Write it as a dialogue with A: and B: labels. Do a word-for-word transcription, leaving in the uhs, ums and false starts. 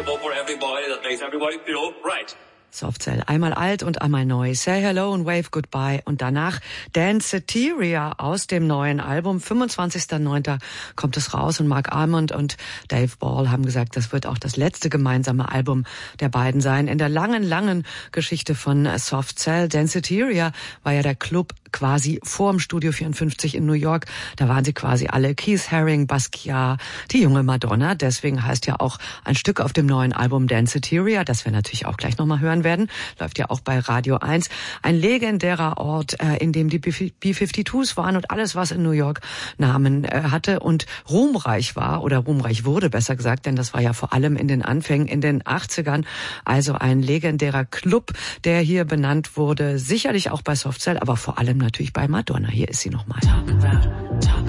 A: acceptable for everybody, that makes everybody feel right.
B: Soft Cell, einmal alt und einmal neu. Say Hello und Wave Goodbye. Und danach Danceteria aus dem neuen Album. fünfundzwanzigster neunter kommt es raus und Mark Almond und Dave Ball haben gesagt, das wird auch das letzte gemeinsame Album der beiden sein. In der langen, langen Geschichte von Soft Cell. Danceteria war ja der Club quasi vorm Studio vierundfünfzig in New York. Da waren sie quasi alle. Keith Haring, Basquiat, die junge Madonna. Deswegen heißt ja auch ein Stück auf dem neuen Album Danceteria, das wir natürlich auch gleich nochmal hören werden. Läuft ja auch bei Radio eins. Ein legendärer Ort, äh, in dem die B fünfundfünfzigs waren und alles, was in New York Namen äh, hatte und ruhmreich war oder ruhmreich wurde, besser gesagt, denn das war ja vor allem in den Anfängen in den achtzigern. Also ein legendärer Club, der hier benannt wurde. Sicherlich auch bei Soft Cell, aber vor allem natürlich bei Madonna. Hier ist sie nochmal. Talk about, talk